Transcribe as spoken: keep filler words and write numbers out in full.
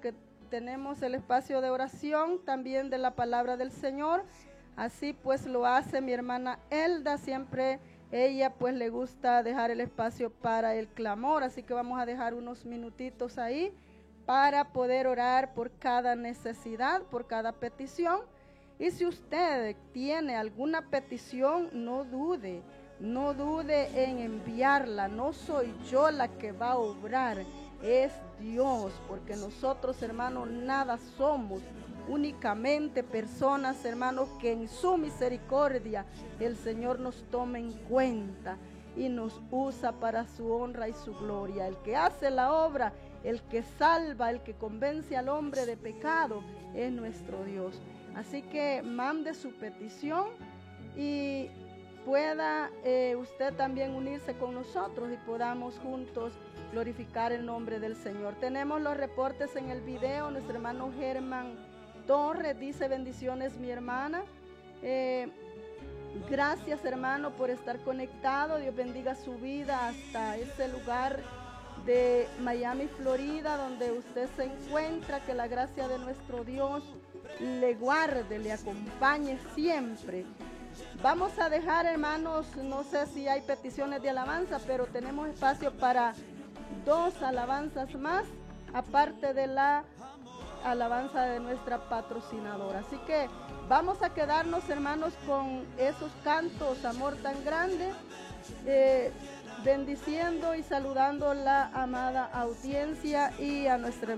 porque tenemos el espacio de oración, también de la palabra del Señor. Así pues lo hace mi hermana Elda, siempre ella pues le gusta dejar el espacio para el clamor, así que vamos a dejar unos minutitos ahí para poder orar por cada necesidad, por cada petición. Y si usted tiene alguna petición, no dude, no dude en enviarla. No soy yo la que va a obrar, es Dios, porque nosotros, hermanos, nada somos, únicamente personas, hermanos, que en su misericordia el Señor nos toma en cuenta y nos usa para su honra y su gloria. El que hace la obra, el que salva, el que convence al hombre de pecado, es nuestro Dios. Así que mande su petición y pueda eh, usted también unirse con nosotros y podamos juntos glorificar el nombre del Señor. Tenemos los reportes en el video. Nuestro hermano Germán Torres dice: bendiciones, mi hermana. Eh, gracias, hermano, por estar conectado. Dios bendiga su vida hasta ese lugar de Miami, Florida, donde usted se encuentra. Que la gracia de nuestro Dios le guarde, le acompañe siempre. Vamos a dejar, hermanos, no sé si hay peticiones de alabanza, pero tenemos espacio para dos alabanzas más, aparte de la alabanza de nuestra patrocinadora. Así que vamos a quedarnos, hermanos, con esos cantos, Amor tan grande, eh, bendiciendo y saludando la amada audiencia y a nuestra